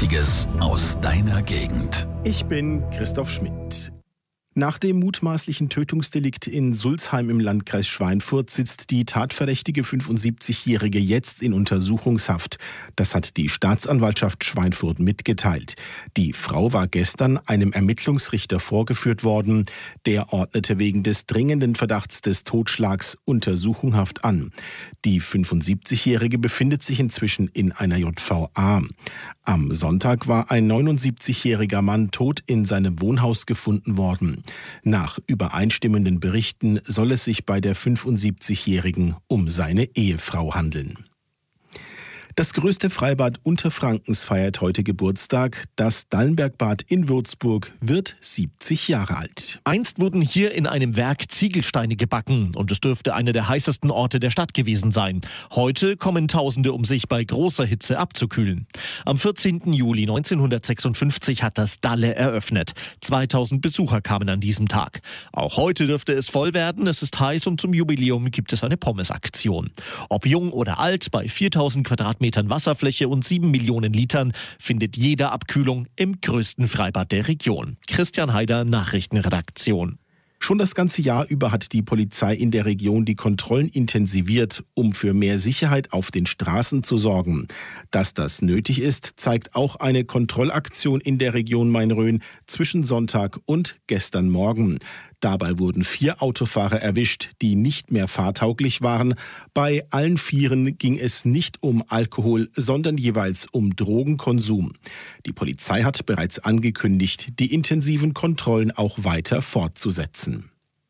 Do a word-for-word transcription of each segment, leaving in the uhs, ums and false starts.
Wichtiges aus deiner Gegend. Ich bin Christoph Schmidt. Nach dem mutmaßlichen Tötungsdelikt in Sulzheim im Landkreis Schweinfurt sitzt die tatverdächtige fünfundsiebzigjährige jetzt in Untersuchungshaft. Das hat die Staatsanwaltschaft Schweinfurt mitgeteilt. Die Frau war gestern einem Ermittlungsrichter vorgeführt worden. Der ordnete wegen des dringenden Verdachts des Totschlags Untersuchungshaft an. Die fünfundsiebzigjährige befindet sich inzwischen in einer J V A. Am Sonntag war ein neunundsiebzigjähriger Mann tot in seinem Wohnhaus gefunden worden. Nach übereinstimmenden Berichten soll es sich bei der fünfundsiebzigjährigen um seine Ehefrau handeln. Das größte Freibad Unterfrankens feiert heute Geburtstag. Das Dallenbergbad in Würzburg wird siebzig Jahre alt. Einst wurden hier in einem Werk Ziegelsteine gebacken und es dürfte einer der heißesten Orte der Stadt gewesen sein. Heute kommen Tausende, um sich bei großer Hitze abzukühlen. Am vierzehnten Juli neunzehnhundertsechsundfünfzig hat das Dalle eröffnet. zweitausend Besucher kamen an diesem Tag. Auch heute dürfte es voll werden. Es ist heiß und zum Jubiläum gibt es eine Pommesaktion. Ob jung oder alt, bei viertausend Quadratmetern Wasserfläche und sieben Millionen Litern findet jeder Abkühlung im größten Freibad der Region. Christian Haider, Nachrichtenredaktion. Schon das ganze Jahr über hat die Polizei in der Region die Kontrollen intensiviert, um für mehr Sicherheit auf den Straßen zu sorgen. Dass das nötig ist, zeigt auch eine Kontrollaktion in der Region Main-Rhön zwischen Sonntag und gestern Morgen. Dabei wurden vier Autofahrer erwischt, die nicht mehr fahrtauglich waren. Bei allen Vieren ging es nicht um Alkohol, sondern jeweils um Drogenkonsum. Die Polizei hat bereits angekündigt, die intensiven Kontrollen auch weiter fortzusetzen.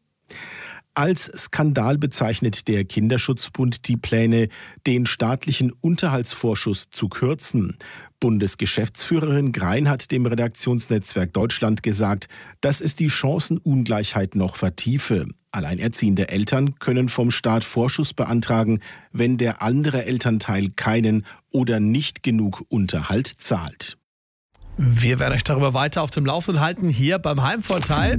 Als Skandal bezeichnet der Kinderschutzbund die Pläne, den staatlichen Unterhaltsvorschuss zu kürzen. Bundesgeschäftsführerin Grein hat dem Redaktionsnetzwerk Deutschland gesagt, dass es die Chancenungleichheit noch vertiefe. Alleinerziehende Eltern können vom Staat Vorschuss beantragen, wenn der andere Elternteil keinen oder nicht genug Unterhalt zahlt. Wir werden euch darüber weiter auf dem Laufenden halten, hier beim Heimvorteil.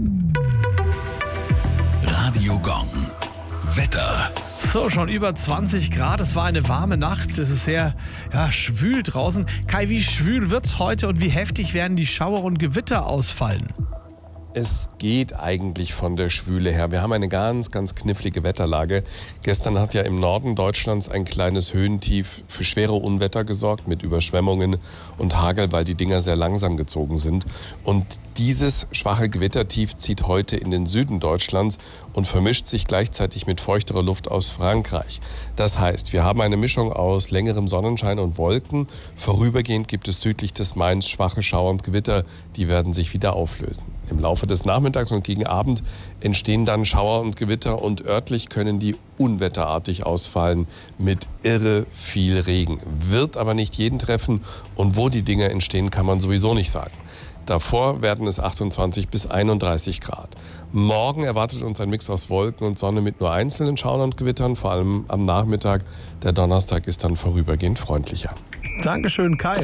Radio Gong. Wetter. So, schon über zwanzig Grad. Es war eine warme Nacht. Es ist sehr ja, schwül draußen. Kai, wie schwül wird's heute und wie heftig werden die Schauer und Gewitter ausfallen? Es geht eigentlich von der Schwüle her. Wir haben eine ganz, ganz knifflige Wetterlage. Gestern hat ja im Norden Deutschlands ein kleines Höhentief für schwere Unwetter gesorgt mit Überschwemmungen und Hagel, weil die Dinger sehr langsam gezogen sind. Und dieses schwache Gewittertief zieht heute in den Süden Deutschlands und vermischt sich gleichzeitig mit feuchterer Luft aus Frankreich. Das heißt, wir haben eine Mischung aus längerem Sonnenschein und Wolken. Vorübergehend gibt es südlich des Mains schwache Schauer und Gewitter, die werden sich wieder auflösen. Im Laufe des Nachmittags und gegen Abend entstehen dann Schauer und Gewitter und örtlich können die unwetterartig ausfallen mit irre viel Regen. Wird aber nicht jeden treffen und wo die Dinge entstehen, kann man sowieso nicht sagen. Davor werden es achtundzwanzig bis einunddreißig Grad. Morgen erwartet uns ein Mix aus Wolken und Sonne mit nur einzelnen Schauern und Gewittern, vor allem am Nachmittag. Der Donnerstag ist dann vorübergehend freundlicher. Dankeschön, Kai.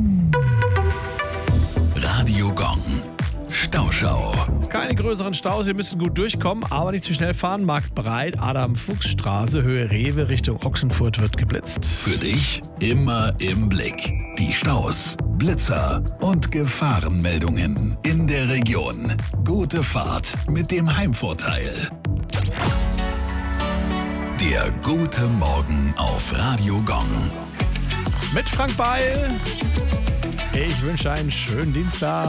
Radio Gong. Stauschau. Keine größeren Staus, wir müssen gut durchkommen, aber nicht zu schnell fahren. Marktbreit, Adam-Fuchs-Straße, Höhe Rewe, Richtung Ochsenfurt wird geblitzt. Für dich immer im Blick. Die Staus, Blitzer und Gefahrenmeldungen in der Region. Gute Fahrt mit dem Heimvorteil. Der gute Morgen auf Radio Gong. Mit Frank Beil. Ich wünsche einen schönen Dienstag.